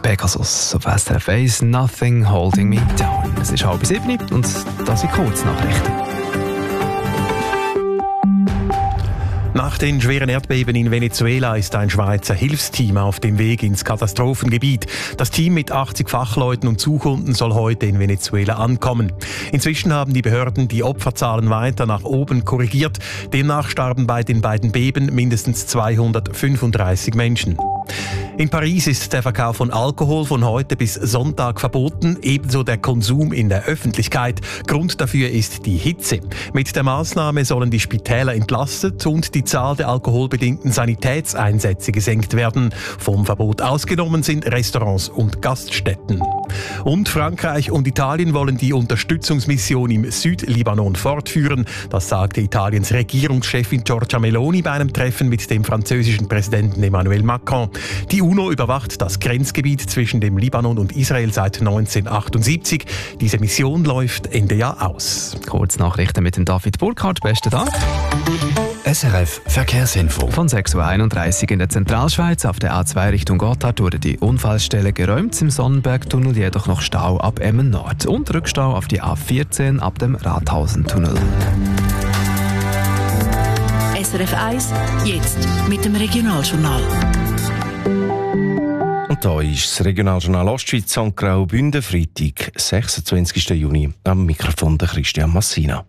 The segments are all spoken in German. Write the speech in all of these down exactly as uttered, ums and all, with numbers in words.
Pegasus auf S R F eins, Nothing Holding Me Down. Es ist halb sieben und das sind Kurznachrichten. Nach den schweren Erdbeben in Venezuela ist ein Schweizer Hilfsteam auf dem Weg ins Katastrophengebiet. Das Team mit achtzig Fachleuten und Suchhunden soll heute in Venezuela ankommen. Inzwischen haben die Behörden die Opferzahlen weiter nach oben korrigiert. Demnach starben bei den beiden Beben mindestens zweihundertfünfunddreißig Menschen. In Paris ist der Verkauf von Alkohol von heute bis Sonntag verboten, ebenso der Konsum in der Öffentlichkeit. Grund dafür ist die Hitze. Mit der Maßnahme sollen die Spitäler entlastet und die Zahl der alkoholbedingten Sanitätseinsätze gesenkt werden. Vom Verbot ausgenommen sind Restaurants und Gaststätten. Und Frankreich und Italien wollen die Unterstützungsmission im Südlibanon fortführen. Das sagte Italiens Regierungschefin Giorgia Meloni bei einem Treffen mit dem französischen Präsidenten Emmanuel Macron. Die UNO überwacht das Grenzgebiet zwischen dem Libanon und Israel seit neunzehnhundertachtundsiebzig. Diese Mission läuft Ende Jahr aus. Kurznachrichten mit dem David Burkhardt. Besten Dank. S R F Verkehrsinfo. Von sechs Uhr einunddreißig in der Zentralschweiz auf der A zwei Richtung Gotthard wurde die Unfallstelle geräumt, im Sonnenbergtunnel jedoch noch Stau ab Emmen Nord und Rückstau auf die A vierzehn ab dem Rathausentunnel. S R F eins, jetzt mit dem Regionaljournal. Und da ist das Regionaljournal Ostschweiz und Graubünden, Freitag, sechsundzwanzigsten Juni, am Mikrofon der Christian Massina.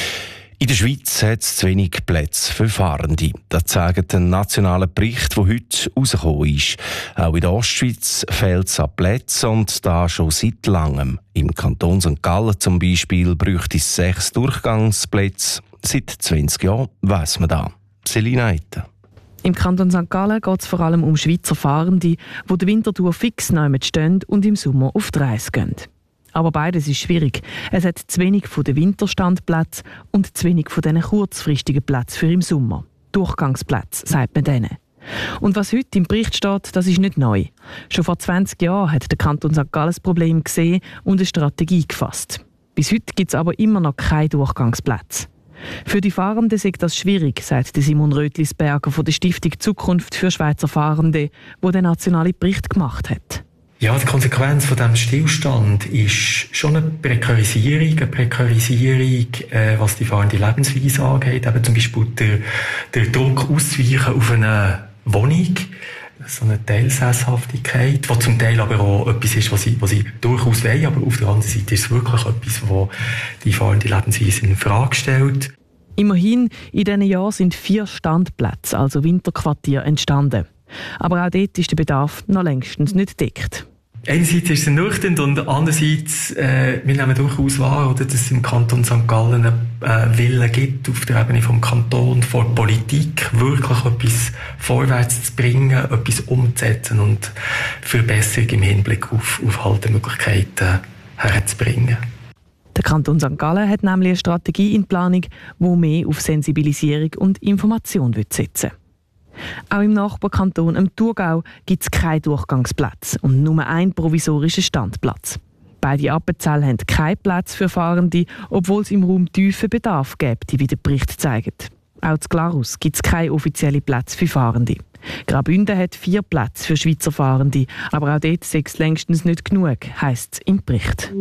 In der Schweiz hat es zu wenig Plätze für Fahrende. Das zeigt ein nationaler Bericht, der heute rausgekommen ist. Auch in der Ostschweiz fehlt es an Plätzen und da schon seit langem. Im Kanton Sankt Gallen zum Beispiel bräuchte es sechs Durchgangsplätze. Seit zwanzig Jahren weiss man da. Selina Eiter. Im Kanton Sankt Gallen geht es vor allem um Schweizer Fahrende, die den Winterthur fix neu stehen und im Sommer auf die Reise gehen. Aber beides ist schwierig. Es hat zu wenig von den Winterstandplätzen und zu wenig von diesen kurzfristigen Plätzen für im Sommer. Durchgangsplätze, sagt man denen. Und was heute im Bericht steht, das ist nicht neu. Schon vor zwanzig Jahren hat der Kanton Sankt Gallen das Problem gesehen und eine Strategie gefasst. Bis heute gibt es aber immer noch keine Durchgangsplätze. Für die Fahrenden sei das schwierig, sagt Simon Rötlisberger von der Stiftung Zukunft für Schweizer Fahrende, die den nationalen Bericht gemacht hat. Ja, die Konsequenz von diesem Stillstand ist schon eine Prekarisierung, eine Prekarisierung, äh, was die fahrende Lebensweise angeht. Eben zum Beispiel der, der Druck auszuweichen auf eine Wohnung, so eine Teilsesshaftigkeit, was zum Teil aber auch etwas ist, was sie, was sie durchaus wollen, aber auf der anderen Seite ist es wirklich etwas, was die fahrende Lebensweise in Frage stellt. Immerhin, in diesen Jahren sind vier Standplätze, also Winterquartiere, entstanden. Aber auch dort ist der Bedarf noch längstens nicht gedeckt. Einerseits ist es ernüchternd und andererseits, äh, wir nehmen durchaus wahr, oder, dass es im Kanton Sankt Gallen einen äh, Willen gibt, auf der Ebene vom Kanton, von der Politik, wirklich etwas vorwärts zu bringen, etwas umzusetzen und Verbesserung im Hinblick auf, auf Haltemöglichkeiten herzubringen. Der Kanton Sankt Gallen hat nämlich eine Strategie in Planung, die mehr auf Sensibilisierung und Information setzen will. Auch im Nachbarkanton, im Thurgau, gibt es keinen Durchgangsplatz und nur einen provisorischen Standplatz. Beide Appenzell haben keinen Platz für Fahrende, obwohl es im Raum tiefen Bedarf gibt, wie der Bericht zeigt. Auch in Glarus gibt es keinen offiziellen Platz für Fahrende. Graubünden hat vier Plätze für Schweizer Fahrende, aber auch dort sei es längstens nicht genug, heisst es im Bericht.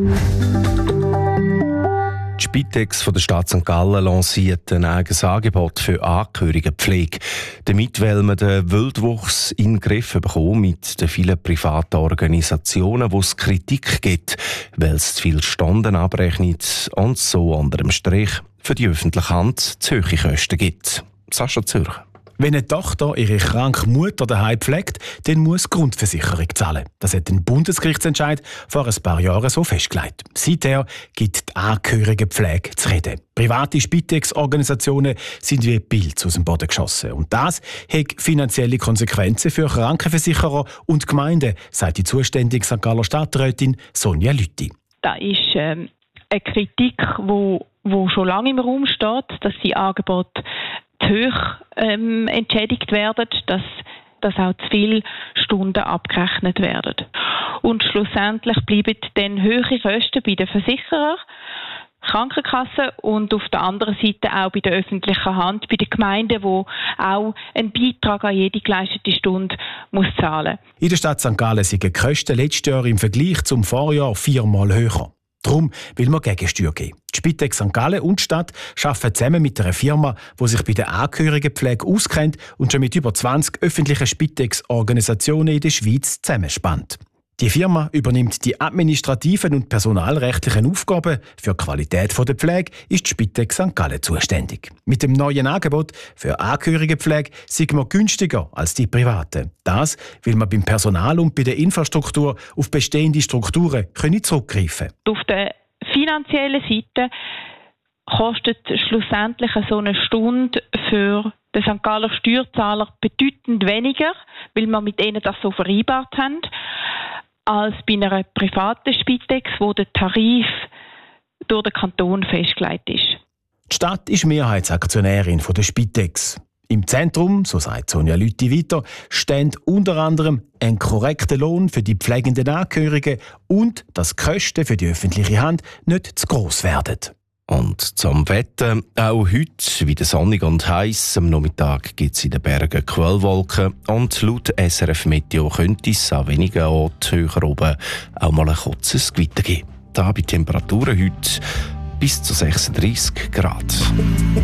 Die Spitex von der Stadt Sankt Gallen lanciert ein eigenes Angebot für Angehörigenpflege. Damit will man den Wildwuchs in den Griff bekommen mit den vielen privaten Organisationen, wo es Kritik gibt, weil es zu viele Stunden abrechnet und so unter dem Strich für die öffentliche Hand zu hohe Kosten gibt. Sascha Zürcher. Wenn eine Tochter ihre kranke Mutter daheim pflegt, dann muss die Grundversicherung zahlen. Das hat ein Bundesgerichtsentscheid vor ein paar Jahren so festgelegt. Seither gibt die Angehörigenpflege zu reden. Private Spitex-Organisationen sind wie Pilze aus dem Boden geschossen. Und das hat finanzielle Konsequenzen für Krankenversicherer und Gemeinden, sagt die zuständige Sankt Galler Stadträtin Sonja Lütti. Das ist ähm, eine Kritik, die wo schon lange im Raum steht, dass die Angebote zu hoch ähm, entschädigt werden, dass, dass auch zu viele Stunden abgerechnet werden. Und schlussendlich bleiben dann höhere Kosten bei den Versicherern, Krankenkassen und auf der anderen Seite auch bei der öffentlichen Hand, bei den Gemeinden, die auch einen Beitrag an jede geleistete Stunde muss zahlen. In der Stadt Sankt Gallen sind die Kosten letztes Jahr im Vergleich zum Vorjahr viermal höher. Darum will man Gegensteuer geben. Die Spitex Sankt Gallen und die Stadt arbeiten zusammen mit einer Firma, die sich bei der Angehörigenpflege auskennt und schon mit über zwanzig öffentlichen Spitex-Organisationen in der Schweiz zusammenspannt. Die Firma übernimmt die administrativen und personalrechtlichen Aufgaben. Für die Qualität der Pflege ist die Spitex Sankt Gallen zuständig. Mit dem neuen Angebot für Angehörigenpflege sind wir günstiger als die privaten. Das, weil man beim Personal und bei der Infrastruktur auf bestehende Strukturen können zurückgreifen können. Auf der finanziellen Seite kostet schlussendlich so eine Stunde für den Sankt Galler Steuerzahler bedeutend weniger, weil wir mit ihnen das so vereinbart haben, als bei einer privaten Spitex, wo der Tarif durch den Kanton festgelegt ist. Die Stadt ist Mehrheitsaktionärin der Spitex. Im Zentrum, so sagt Sonja Lüthi weiter, stehen unter anderem ein korrekter Lohn für die pflegenden Angehörigen und dass die Kosten für die öffentliche Hand nicht zu gross werden. Und zum Wetter, auch heute wieder sonnig und heiß. Am Nachmittag gibt es in den Bergen Quellwolken und laut S R F Meteo könnte es an wenigen Orten höher oben auch mal ein kurzes Gewitter geben. Da bei Temperaturen heute bis zu sechsunddreissig Grad.